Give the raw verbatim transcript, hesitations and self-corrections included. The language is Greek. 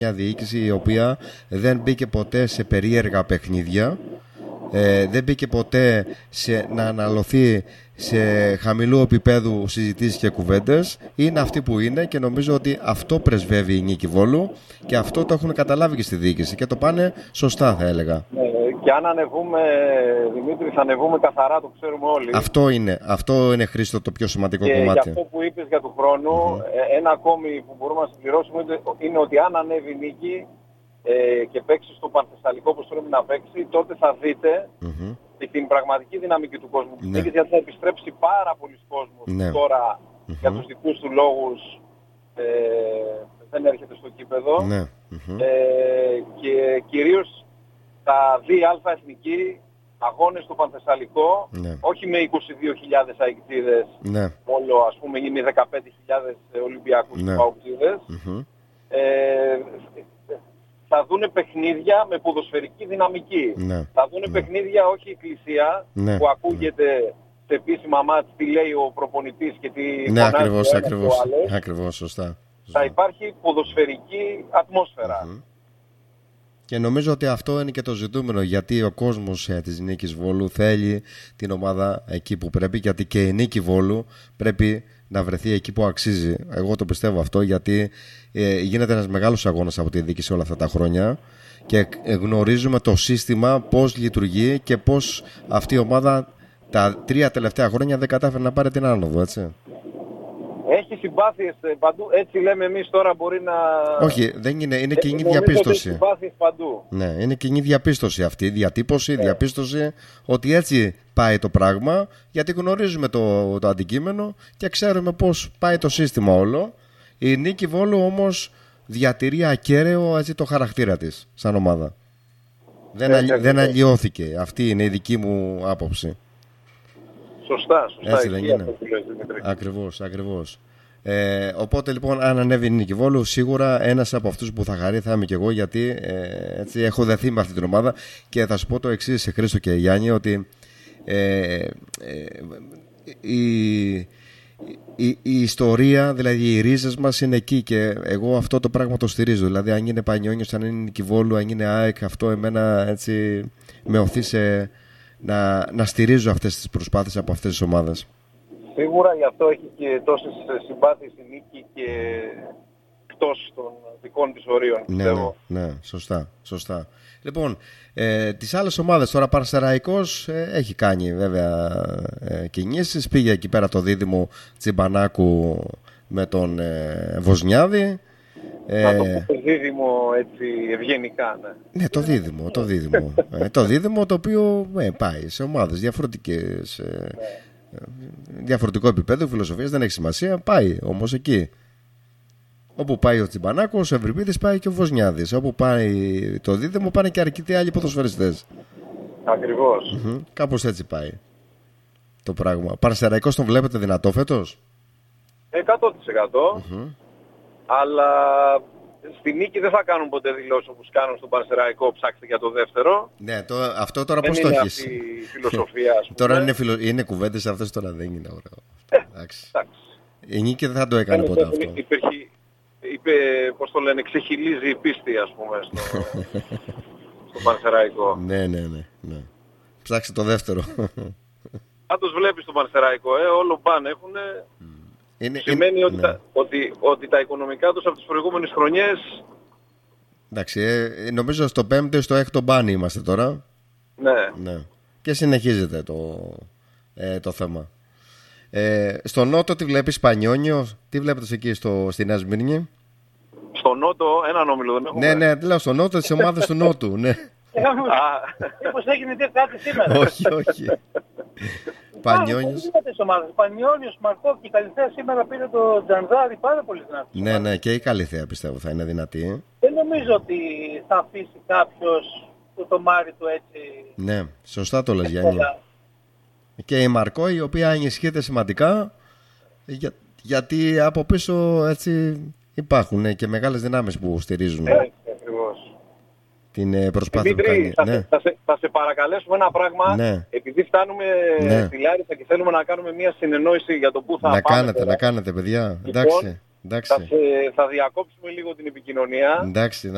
μια διοίκηση η οποία δεν μπήκε ποτέ σε περίεργα παιχνίδια, ε, δεν μπήκε ποτέ σε, να αναλωθεί σε χαμηλού επίπεδου συζητήσεις και κουβέντες. Είναι αυτή που είναι και νομίζω ότι αυτό πρεσβεύει η Νίκη Βόλου και αυτό το έχουν καταλάβει και στη διοίκηση και το πάνε σωστά, θα έλεγα. Ε, και αν ανεβούμε, Δημήτρη, θα ανεβούμε καθαρά, το ξέρουμε όλοι. Αυτό είναι, αυτό είναι, Χρήστο, το πιο σημαντικό και κομμάτι. Και αυτό που είπες για του χρόνου, mm-hmm. ένα ακόμη που μπορούμε να συμπληρώσουμε είναι ότι αν ανέβει η Νίκη ε, και παίξει στο Πανθεσσαλικό όπως πρέπει να παίξει, τότε θα δείτε mm-hmm. και την πραγματική δυναμική του κόσμου της Νίκης, γιατί θα επιστρέψει πάρα πολλοί κόσμος ναι. τώρα mm-hmm. για τους δικούς του λόγους ε, δεν έρχεται στο κήπεδο ναι. mm-hmm. ε, και κυρίως θα δει Αλφα Εθνική αγώνες στο Πανθεσσαλικό, ναι. όχι με είκοσι δύο χιλιάδες αεκτήδες, ναι. όλο ας πούμε είναι δεκαπέντε χιλιάδες Ολυμπιακούς ναι. παοκτήδες. Mm-hmm. Ε, θα δούνε παιχνίδια με ποδοσφαιρική δυναμική. Ναι. Θα δούνε ναι. παιχνίδια, όχι εκκλησία, ναι. που ακούγεται ναι. σε επίσημα μάτς τι λέει ο προπονητής και τι ναι, φωνάζει ακριβώς, ο ακριβώς, ο άλλος. ακριβώς, σωστά. Θα υπάρχει ποδοσφαιρική ατμόσφαιρα. Mm-hmm. Και νομίζω ότι αυτό είναι και το ζητούμενο, γιατί ο κόσμος ε, της Νίκης Βόλου θέλει την ομάδα εκεί που πρέπει, γιατί και η Νίκη Βόλου πρέπει να βρεθεί εκεί που αξίζει. Εγώ το πιστεύω αυτό, γιατί ε, γίνεται ένας μεγάλος αγώνας από τη διοίκηση όλα αυτά τα χρόνια και γνωρίζουμε το σύστημα πώς λειτουργεί και πώς αυτή η ομάδα τα τρία τελευταία χρόνια δεν κατάφερε να πάρει την άνοδο, έτσι. Έχει συμπάθειες παντού, έτσι λέμε εμείς τώρα, μπορεί να... Όχι, δεν είναι, είναι κοινή διαπίστωση. Έχει συμπάθειες παντού. Ναι, είναι κοινή διαπίστωση αυτή, διατύπωση, ναι. διαπίστωση ότι έτσι πάει το πράγμα, γιατί γνωρίζουμε το, το αντικείμενο και ξέρουμε πώς πάει το σύστημα όλο. Η Νίκη Βόλου όμως διατηρεί ακέραιο έτσι, το χαρακτήρα της σαν ομάδα. Δεν, αλλη, δεν αλλοιώθηκε. Αυτή είναι η δική μου άποψη. Σωστά, σωστά. Έτσι δεν είναι. Ακριβώς, ακριβώς. Ε, οπότε λοιπόν, αν ανέβει η Νίκη Βόλου, σίγουρα ένας από αυτούς που θα χαρεί θα είμαι και εγώ, γιατί ε, έτσι, έχω δεθεί με αυτή την ομάδα. Και θα σου πω το εξής, σε Χρήστο και Γιάννη, ότι ε, ε, η, η, η ιστορία, δηλαδή οι ρίζες μας είναι εκεί και εγώ αυτό το πράγμα το στηρίζω. Δηλαδή, αν είναι Πανιόνιος, αν είναι Νίκη Βόλου, αν είναι ΑΕΚ, αυτό εμένα έτσι με οθεί σε. Να, να στηρίζω αυτές τις προσπάθειες από αυτές τις ομάδες. Σίγουρα, γι' αυτό έχει και τόσες συμπάθειες η Νίκη και εκτός των δικών της ορίων. Ναι, ναι, ναι, σωστά, σωστά. Λοιπόν, ε, τις άλλες ομάδες τώρα, Πανσεραϊκός ε, έχει κάνει βέβαια ε, κινήσεις. Πήγε εκεί πέρα το δίδυμο Τσιμπανάκου με τον ε, Βοσνιάδη. Να το πω το δίδυμο έτσι ευγενικά, ναι. Ναι, το δίδυμο, το δίδυμο. ε, το δίδυμο το οποίο ε, πάει σε ομάδες διαφορετικές, ε, ε, διαφορετικό επίπεδο φιλοσοφίας, δεν έχει σημασία, πάει όμως εκεί. Όπου πάει ο Τσιμπανάκος, ο Ευρυπίδης, πάει και ο Βοσνιάδης. Όπου πάει το δίδυμο, πάνε και αρκετοί άλλοι ποδοσφαιριστές. Ακριβώς. Mm-hmm. Κάπως έτσι πάει το πράγμα. Πανσεραϊκός τον βλέπετε δυνατό φέτος? εκατό τοις εκατό. Mm-hmm. Αλλά στη Νίκη δεν θα κάνουν ποτέ δηλώσεις όπως κάνουν στον Πανσεραϊκό, ψάξτε για το δεύτερο. Ναι, το, αυτό τώρα πώς το έχεις. έχεις? Είναι αυτή η φιλοσοφία, ας πούμε. Τώρα είναι, φιλο, είναι κουβέντες αυτές, τώρα δεν είναι ωραίο. Ε, εντάξει. εντάξει. Η Νίκη δεν θα το έκανε ποτέ αυτό. Υπήρχε, είπε, πώς το λένε, ξεχυλίζει η πίστη, ας πούμε, στο, στο Πανσεραϊκό. Ναι, ναι, ναι, ναι. Ψάξτε το δεύτερο. Αν τους βλέπεις στον Πανσεραϊκό, ε, όλο πάνε έχουνε... Mm. Είναι, σημαίνει είναι, ότι, ναι. τα, ότι, ότι τα οικονομικά τους από τις προηγούμενες χρονιές... Εντάξει, ε, νομίζω στο πέμπτο ή στο έκτο μπάνι είμαστε τώρα. Ναι. ναι. Και συνεχίζεται το, ε, το θέμα. Ε, στο Νότο τι βλέπεις, Πανιόνιο? Τι βλέπετε εκεί στο, στη Νέα Σμύρνη? Στο Νότο έναν όμιλο δεν έχουμε. Ναι, ναι, λέω στο Νότο, τις ομάδες του Νότου, ναι. Μήπως έγινε κάτι σήμερα? Όχι, όχι. Πανιόνιος. Πανιόνιος, Μαρκό και η Καλυθέα σήμερα πήρε το Τζανζάρι πάρα πολύ δυνατή. Ναι, ναι, και η Καλυθέα πιστεύω θα είναι δυνατή. Δεν νομίζω ότι θα αφήσει κάποιος το τομάρι του έτσι. Ναι, σωστά το λες, Γιάννη. Και η Μαρκό, η οποία ενισχύεται σημαντικά, για, γιατί από πίσω έτσι υπάρχουν και μεγάλες δυνάμεις που στηρίζουν. Ε, την προσπάθεια Δημήτρη, που κάνει. Θα, ναι. θα, σε, θα σε παρακαλέσουμε ένα πράγμα. Ναι. Επειδή φτάνουμε ναι. στη Λάρισα και θέλουμε να κάνουμε μια συνεννόηση για το πού θα να πάμε. Κάνετε, τώρα. να κάνετε, παιδιά. Λοιπόν, εντάξει, εντάξει. Θα, σε, θα διακόψουμε λίγο την επικοινωνία. Εντάξει,